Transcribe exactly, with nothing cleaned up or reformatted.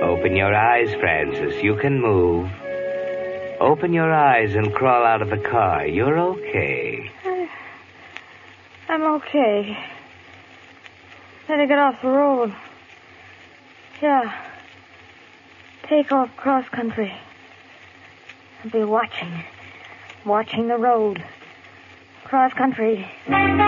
Open your eyes, Francis. You can move. Open your eyes and crawl out of the car. You're okay. I, I'm okay. Let me get off the road. Yeah. Take off cross country. I'll be watching. Watching the road. Cross country.